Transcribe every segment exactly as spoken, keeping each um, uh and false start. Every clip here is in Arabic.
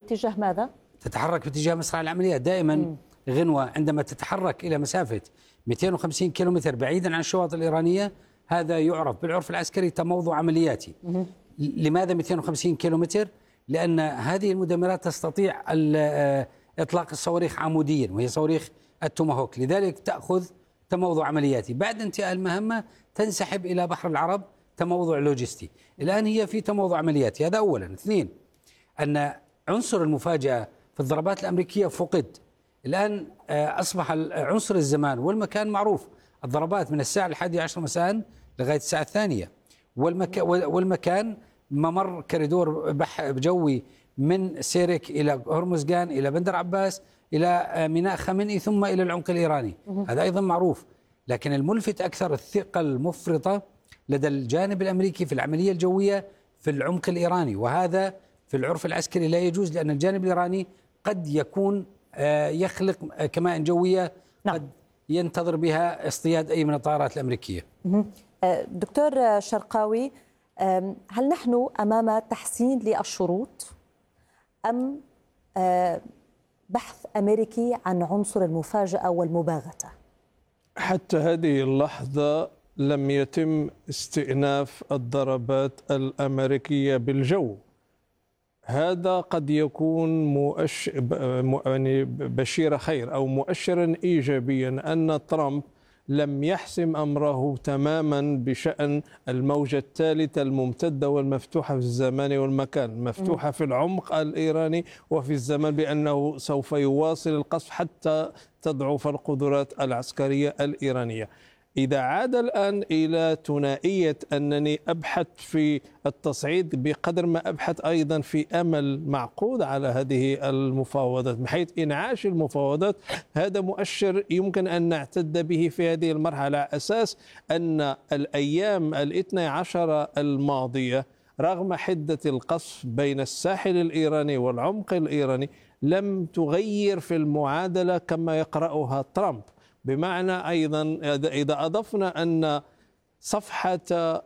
باتجاه ماذا؟ تتحرك باتجاه مسرح العمليات دائما. م. غنوة عندما تتحرك إلى مسافة مئتين وخمسين كيلومتر بعيدا عن الشواطئ الإيرانية، هذا يعرف بالعرف العسكري تموضع عملياتي. م. لماذا مئتين وخمسين كيلومتر؟ لأن هذه المدمرات تستطيع إطلاق الصواريخ عموديا، وهي صواريخ التوماهوك، لذلك تأخذ تموضع عملياتي. بعد انتهاء المهمة تنسحب إلى بحر العرب، تموضع لوجستي. الآن هي في تموضع عملياتي، هذا أولا. اثنين، أن عنصر المفاجأة في الضربات الأمريكية فقد. الآن أصبح عنصر الزمان والمكان معروف. الضربات من الساعة الحادية عشر مساء لغاية الساعة الثانية، والمكان, والمكان ممر كريدور جوي من سيرك إلى هرمزغان إلى بندر عباس إلى ميناء خامنئي ثم إلى العمق الإيراني. هذا أيضا معروف. لكن الملفت أكثر الثقة المفرطة لدى الجانب الأمريكي في العملية الجوية في العمق الإيراني، وهذا في العرف العسكري لا يجوز، لأن الجانب الإيراني قد يكون يخلق كمائن جوية قد ينتظر بها اصطياد أي من الطائرات الأمريكية. دكتور شرقاوي، هل نحن أمام تحسين للشروط أم بحث أمريكي عن عنصر المفاجأة والمباغتة؟ حتى هذه اللحظة لم يتم استئناف الضربات الأمريكية بالجو. هذا قد يكون مؤشر يعني بشير خير أو مؤشرا إيجابيا أن ترامب لم يحسم أمره تماما بشأن الموجة الثالثة الممتدة والمفتوحة في الزمان والمكان، مفتوحة في العمق الإيراني وفي الزمان، بأنه سوف يواصل القصف حتى تضعف القدرات العسكرية الإيرانية. إذا عاد الآن إلى ثنائية أنني أبحث في التصعيد بقدر ما أبحث أيضا في أمل معقود على هذه المفاوضات، بحيث إنعاش المفاوضات، هذا مؤشر يمكن أن نعتد به في هذه المرحلة، على أساس أن الأيام الاثنى عشر الماضية رغم حدة القصف بين الساحل الإيراني والعمق الإيراني لم تغير في المعادلة كما يقرأها ترامب. بمعنى أيضا إذا أضفنا أن صفحة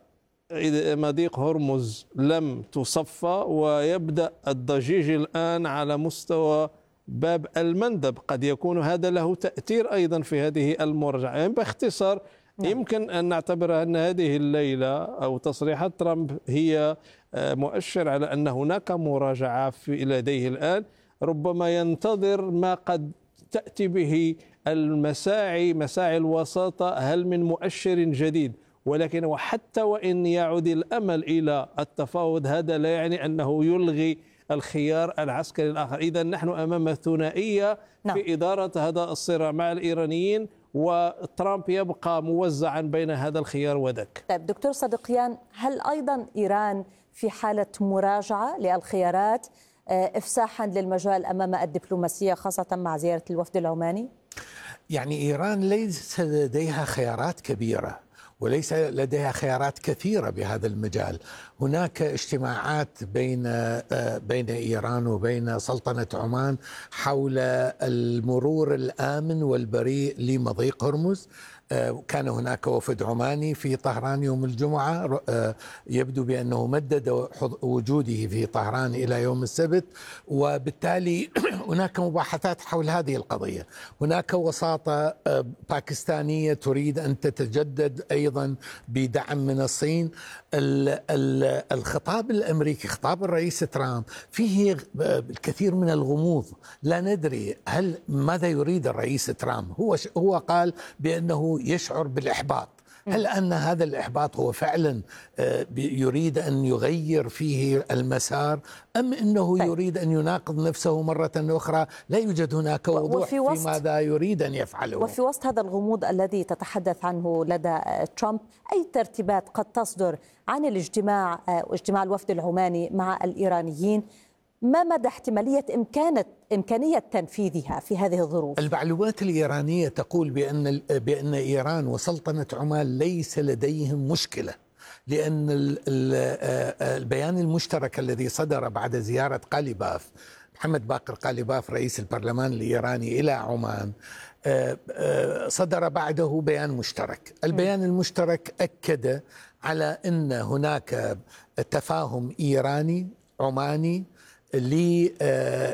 مضيق هرمز لم تصفى ويبدأ الضجيج الآن على مستوى باب المندب، قد يكون هذا له تأثير أيضا في هذه المراجعة. يعني باختصار يمكن أن نعتبر أن هذه الليلة أو تصريحات ترامب هي مؤشر على أن هناك مراجعة في لديه الآن، ربما ينتظر ما قد تأتي به المساعي مساعي الوساطة هل من مؤشر جديد. ولكن وحتى وإن يعود الأمل إلى التفاوض، هذا لا يعني أنه يلغي الخيار العسكري الآخر. إذا نحن أمام ثنائية نعم. في إدارة هذا الصراع مع الإيرانيين، وترامب يبقى موزعا بين هذا الخيار وذاك. طيب دكتور صدقيان، هل أيضا إيران في حالة مراجعة للخيارات إفساحا للمجال أمام الدبلوماسية، خاصة مع زيارة الوفد العماني؟ يعني إيران ليس لديها خيارات كبيرة وليس لديها خيارات كثيرة بهذا المجال. هناك اجتماعات بين بين إيران وبين سلطنة عمان حول المرور الآمن والبريء لمضيق هرمز. كان هناك وفد عماني في طهران يوم الجمعة، يبدو بأنه مدد وجوده في طهران إلى يوم السبت، وبالتالي هناك مباحثات حول هذه القضية. هناك وساطة باكستانية تريد أن تتجدد أيضا بدعم من الصين. الخطاب الأمريكي، خطاب الرئيس ترامب، فيه الكثير من الغموض. لا ندري هل ماذا يريد الرئيس ترامب. هو هو قال بأنه يشعر بالإحباط. هل أن هذا الإحباط هو فعلا يريد أن يغير فيه المسار، أم أنه يريد أن يناقض نفسه مرة أخرى؟ لا يوجد هناك وضوح في, في ماذا يريد أن يفعله. وفي وسط هذا الغموض الذي تتحدث عنه لدى ترامب، أي ترتيبات قد تصدر عن الاجتماع اجتماع الوفد العماني مع الإيرانيين؟ ما مدى احتمالية إمكانة إمكانية تنفيذها في هذه الظروف؟ المعلومات الإيرانية تقول بأن بأن إيران وسلطنة عمان ليس لديهم مشكلة، لأن البيان المشترك الذي صدر بعد زيارة قاليباف، محمد باقر قاليباف رئيس البرلمان الإيراني إلى عمان، صدر بعده بيان مشترك. البيان المشترك أكد على أن هناك تفاهم إيراني عماني